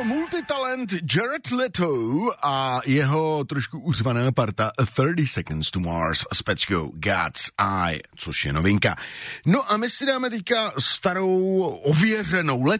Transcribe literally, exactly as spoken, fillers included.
multitalent Jared Leto a jeho trošku uřvaná parta thirty seconds to Mars s peckou God's Eye, což je novinka. No a my si dáme teďka starou, ověřenou, let